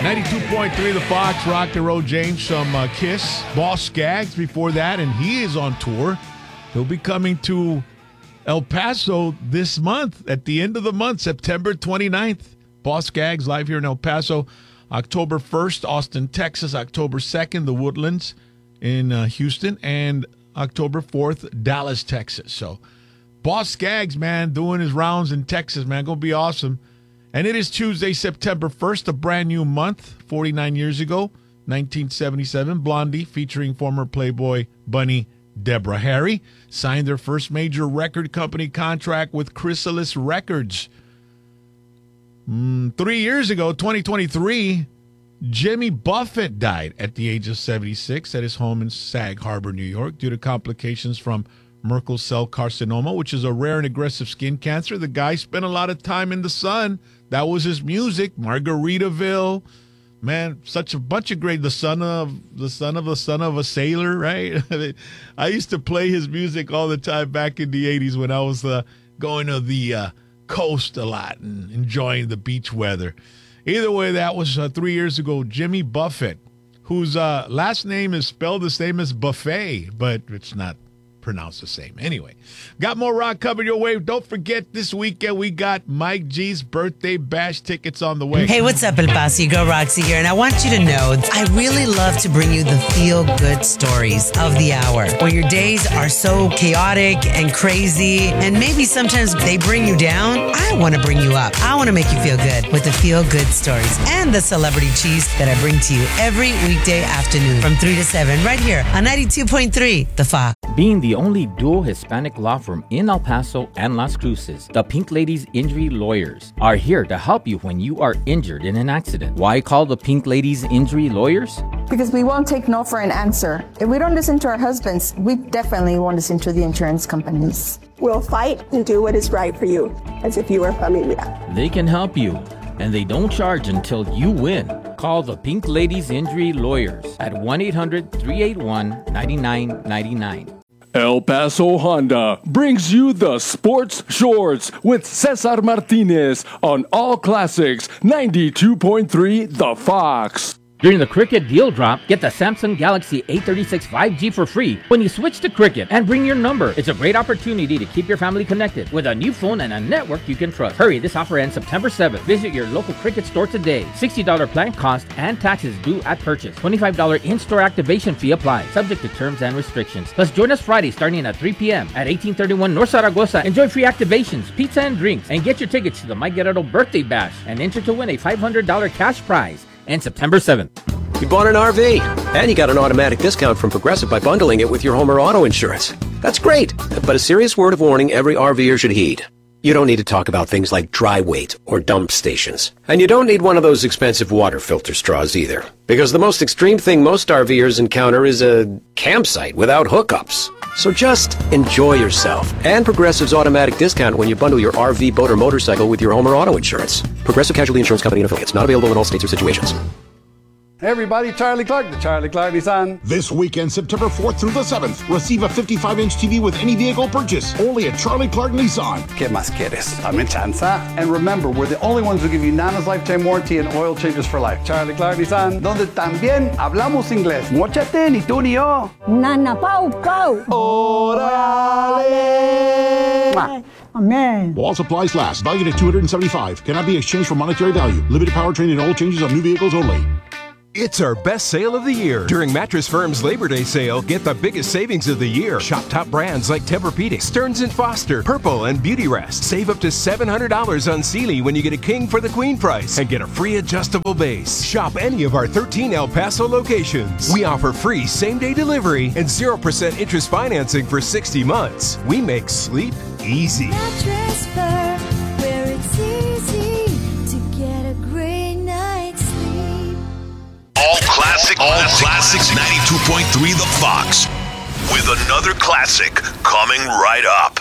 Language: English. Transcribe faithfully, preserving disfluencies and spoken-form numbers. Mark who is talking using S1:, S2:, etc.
S1: ninety-two point three The Fox, Rock and Roll James, some uh, Kiss. Boss Skaggs before that, and he is on tour. He'll be coming to El Paso this month, at the end of the month, September twenty-ninth. Boss Skaggs live here in El Paso. October first, Austin, Texas. October second, The Woodlands in uh, Houston. And October fourth, Dallas, Texas. So Boss Skaggs, man, doing his rounds in Texas, man. Going to be awesome. And it is Tuesday, September first, a brand new month, forty-nine years ago, nineteen seventy-seven. Blondie, featuring former Playboy bunny Deborah Harry, signed their first major record company contract with Chrysalis Records. Mm, three years ago, twenty twenty-three, Jimmy Buffett died at the age of seventy-six at his home in Sag Harbor, New York, due to complications from Merkel cell carcinoma, which is a rare and aggressive skin cancer. The guy spent a lot of time in the sun. That was his music. Margaritaville, man, such a bunch of great. The son of the son of a son of a sailor, right? I used to play his music all the time back in the eighties when I was uh, going to the uh, coast a lot and enjoying the beach weather. Either way, that was uh, three years ago. Jimmy Buffett, whose uh, last name is spelled the same as buffet, but it's not pronounced the same. Anyway, got more rock coming your way. Don't forget, this weekend we got Mike G's birthday bash tickets on the way.
S2: Hey, what's up, El Paso? Your girl Roxy here, and I want you to know I really love to bring you the feel-good stories of the hour. When your days are so chaotic and crazy, and maybe sometimes they bring you down, I want to bring you up. I want to make you feel good with the feel-good stories and the celebrity cheese that I bring to you every weekday afternoon from three to seven right here on ninety-two point three The Fox.
S3: Being the only dual Hispanic law firm in El Paso and Las Cruces, the Pink Ladies Injury Lawyers are here to help you when you are injured in an accident. Why call the Pink Ladies Injury Lawyers?
S4: Because we won't take no for an answer. If we don't listen to our husbands, we definitely won't listen to the insurance companies.
S5: We'll fight and do what is right for you, as if you were familia.
S3: They can help you, and they don't charge until you win. Call the Pink Ladies Injury Lawyers at one eight hundred, three eight one, nine nine nine nine.
S6: El Paso Honda brings you the Sports Shorts with Cesar Martinez on All Classics ninety-two point three The Fox.
S3: During the Cricket Deal Drop, get the Samsung Galaxy A thirty-six five G for free when you switch to Cricket and bring your number. It's a great opportunity to keep your family connected with a new phone and a network you can trust. Hurry, this offer ends September seventh. Visit your local Cricket store today. sixty dollars plan cost and taxes due at purchase. twenty-five dollars in-store activation fee applies, subject to terms and restrictions. Plus, join us Friday starting at three p.m. at eighteen thirty-one North Zaragoza. Enjoy free activations, pizza and drinks, and get your tickets to the Mike Guerrero Birthday Bash and enter to win a five hundred dollars cash prize. And September seventh.
S7: You bought an R V, and you got an automatic discount from Progressive by bundling it with your home or auto insurance. That's great, but a serious word of warning every RVer should heed. You don't need to talk about things like dry weight or dump stations. And you don't need one of those expensive water filter straws either. Because the most extreme thing most RVers encounter is a campsite without hookups. So just enjoy yourself and Progressive's automatic discount when you bundle your R V, boat, or motorcycle with your home or auto insurance. Progressive Casualty Insurance Company and affiliates. Not available in all states or situations.
S8: Hey everybody, Charlie Clark, the Charlie Clark Nissan.
S9: This weekend, September fourth through the seventh, receive a fifty-five inch T V with any vehicle purchase, only at Charlie Clark Nissan.
S8: ¿Qué más quieres? Dame chanza. And remember, we're the only ones who give you Nana's lifetime warranty and oil changes for life. Charlie Clark Nissan, donde también hablamos inglés. Móchate, ni tú ni yo.
S10: Nana, pau, pau.
S8: Órale.
S10: Amen.
S9: While supplies last, valued at two hundred seventy-five dollars. Cannot be exchanged for monetary value. Limited powertrain and oil changes on new vehicles only.
S11: It's our best sale of the year. During Mattress Firm's Labor Day sale, get the biggest savings of the year. Shop top brands like Tempur-Pedic, Stearns and Foster, Purple, and Beautyrest. Save up to seven hundred dollars on Sealy when you get a king for the queen price and get a free adjustable base. Shop any of our thirteen El Paso locations. We offer free same-day delivery and zero percent interest financing for sixty months. We make sleep easy.
S12: Mattress Firm, where it's easy to get a great night's sleep.
S13: All classic, all classics ninety-two point three The Fox with another classic coming right up.